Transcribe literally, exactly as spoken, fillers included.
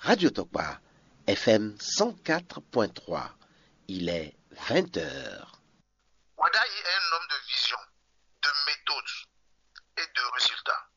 Radio Tokpa, F M cent quatre point trois. Il est vingt heures. Wada est un homme de vision, de méthode et de résultats.